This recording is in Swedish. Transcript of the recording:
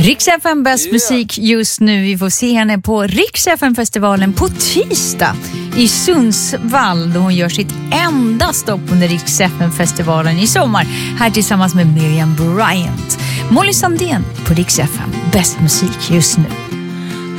Rix FM bäst musik just nu. Vi får se henne på Rix FM-festivalen på tisdag i Sundsvall, då hon gör sitt enda stopp under Rix FM-festivalen i sommar. Här tillsammans med Miriam Bryant. Molly Sandén på Rix FM bäst musik just nu.